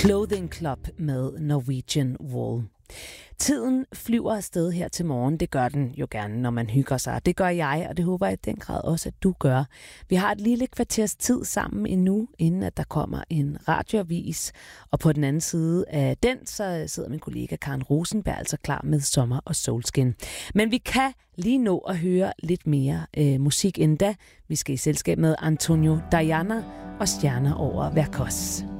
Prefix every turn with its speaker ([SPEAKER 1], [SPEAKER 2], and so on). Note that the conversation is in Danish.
[SPEAKER 1] Clothing Club med Norwegian Wool. Tiden flyver afsted her til morgen. Det gør den jo gerne, når man hygger sig. Det gør jeg, og det håber jeg i den grad også, at du gør. Vi har et lille kvarters tid sammen endnu, inden at der kommer en radioavis. Og på den anden side af den, så sidder min kollega Karen Rosenberg altså klar med Sommer og Solskin. Men vi kan lige nå at høre lidt mere musik end da. Vi skal i selskab med Antonio Diana og Stjerner over Verkos.